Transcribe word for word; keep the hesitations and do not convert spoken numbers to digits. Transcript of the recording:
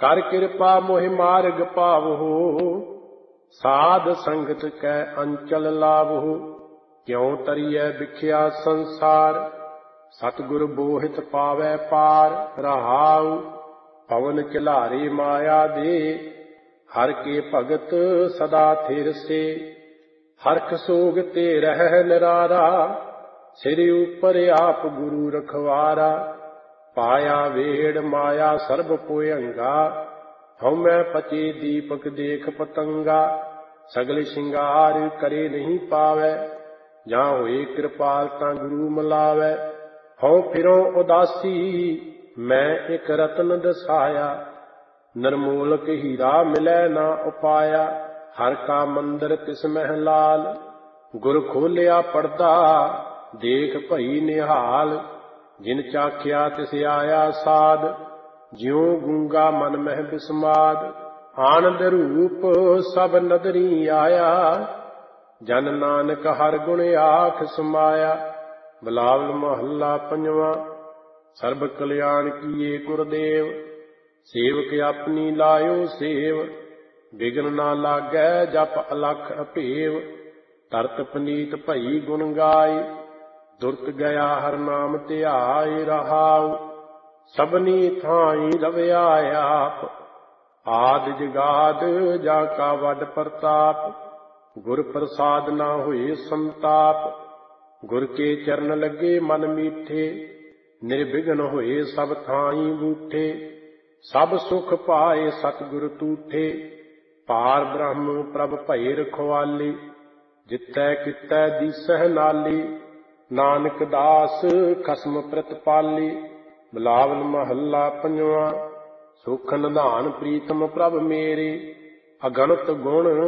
ਕਰ ਕਿਰਪਾ ਮੋਹਿ ਮਾਰਗ ਪਾਵਹੁ, ਸਾਧ ਸੰਗਤ ਕੈ ਅੰਚਲ ਲਾਵਹੁ। ਕਿਉ ਤਰੀਐ ਵਿਖਿਆ ਸੰਸਾਰ, ਸਤਿਗੁਰ ਬੋਹਿਤ ਪਾਵੈ ਪਾਰ। ਰਹਾਉ ਪਵਨ ਝਲਾਰੇ ਮਾਇਆ ਦੇ, ਹਰ ਕੇ ਭਗਤ ਸਦਾ ਥਿਰ ਸੇ। ਹਰਖ ਸੋਗ ਤੇ ਰਹਿ ਨਿਰਾਰਾ, ਸਿਰ ਉਪਰ ਆਪ ਗੁਰੂ ਰਖਵਾਰਾ। ਪਾਇਆ ਵੇੜ ਮਾਇਆ ਸਰਬ ਭੁਯੰਗਾ, ਹਉਮੈ ਪਚੇ ਦੀਪਕ ਦੇਖ ਪਤੰਗਾ। ਸਗਲ ਸ਼ਿੰਗਾਰ ਕਰੇ ਨਹੀਂ ਪਾਵੈ, ਜਾਂ ਹੋਏ ਕਿਰਪਾਲ ਤਾਂ ਗੁਰੂ ਮਿਲਾਵੈ। ਹਉ ਫਿਰੋ ਉਦਾਸੀ ਮੈਂ ਇਕ ਰਤਨ ਦਸਾਇਆ, ਨਿਰਮੋਲਕ ਹੀਰਾ ਮਿਲੈ ਨਾ ਉਪਾਇਆ। ਹਰ ਕਾ ਮੰਦਰ ਤਿਸ ਮਹਿ ਲਾਲ, ਗੁਰ ਖੋਲਿਆ ਪੜਦਾ ਦੇਖ ਭਈ ਨਿਹਾਲ। ਜਿਨ ਚਾਖਿਆ ਤਿਸ ਆਇਆ ਸਾਧ, ਜਿਉ ਗੂੰਗਾ ਮਨ ਮਹਿ ਬਿਸਮਾਦ। ਆਨੰਦ ਰੂਪ ਸਭ ਨਦਰੀ ਆਇਆ, ਜਨ ਨਾਨਕ ਹਰ ਗੁਣ ਆਖ ਸਮਾਇਆ। ਬਿਲਾਵਲ ਮਹੱਲਾ ਪੰਜਵਾਂ। ਸਰਬ ਕਲਿਆਣ ਕੀਏ ਗੁਰਦੇਵ, ਸੇਵਕ ਆਪਣੀ ਲਾਇਓ ਸੇਵ। ਬਿਗਨ ਨਾ ਲਾਗੈ ਜਪ ਅਲਖ ਅਭੇਵ, ਤਰਤ ਪਨੀਤ ਭਈ ਗੁਣ ਗਾਏ। ਦੁਰਤ ਗਿਆ ਹਰ ਨਾਮ ਧਿਆਏ। ਰਹਾਉ ਸਭਨੀ ਥਾਈ ਰਵਿਆ ਆਪ, ਆਦਿ ਜਗਾਦ ਜਾ ਕਾ ਵੱਡ ਪ੍ਰਤਾਪ। ਗੁਰ ਪ੍ਰਸਾਦ ਨਾ ਹੋਏ ਸੰਤਾਪ, ਗੁਰ ਕੇ ਚਰਨ ਲੱਗੇ ਮਨ ਮੀਠੇ। ਨਿਰਬਿਘਨ ਹੋਏ ਸਭ ਥਾਈ ਬੂਠੇ, ਸਭ ਸੁਖ ਪਾਏ ਸਤਿਗੁਰ ਤੂਠੇ। ਪਾਰ ਬ੍ਰਹਮ ਪ੍ਰਭ ਭਏ ਰਖਵਾਲੇ, ਜਿੱਥੈ ਕਿਤੈ ਦੀਸਹਿ ਨਾਲੇ। ਨਾਨਕ ਦਾਸ ਖਸਮ ਪ੍ਰਤਪਾਲੇ, ਬਿਲਾਵਲ ਮਹੱਲਾ ਪੰਜਵਾਂ। ਸੁਖ ਨਿਧਾਨ ਪ੍ਰੀਤਮ ਪ੍ਰਭ ਮੇਰੇ, ਅਗਣਤ ਗੁਣ